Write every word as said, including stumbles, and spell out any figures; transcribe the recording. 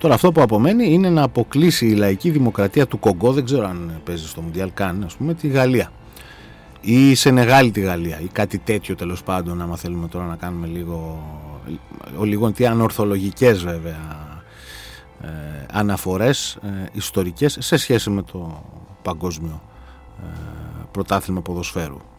Τώρα αυτό που απομένει είναι να αποκλείσει η λαϊκή δημοκρατία του Κογκό, δεν ξέρω αν παίζει στο Μουντιάλ καν, ας πούμε, τη Γαλλία ή Σενεγάλη τη Γαλλία ή κάτι τέτοιο, τέλος πάντων, άμα θέλουμε τώρα να κάνουμε λίγο, λίγο τι ανορθολογικές βέβαια ε, αναφορές ε, ιστορικές σε σχέση με το παγκόσμιο ε, πρωτάθλημα ποδοσφαίρου.